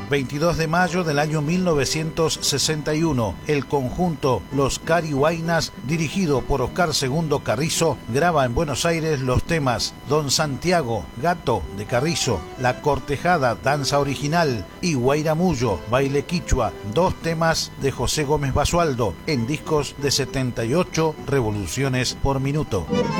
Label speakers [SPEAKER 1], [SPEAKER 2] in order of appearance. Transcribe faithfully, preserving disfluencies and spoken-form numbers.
[SPEAKER 1] veintidós de mayo del año mil novecientos sesenta y uno, el conjunto Los Carihuaynas, dirigido por Oscar Segundo Carrizo, graba en Buenos Aires los temas Don Santiago, Gato de Carrizo, La Cortejada, danza original, y Guairamullo, baile quichua, dos temas de José Gómez Basualdo, en discos de setenta y ocho revoluciones por minuto.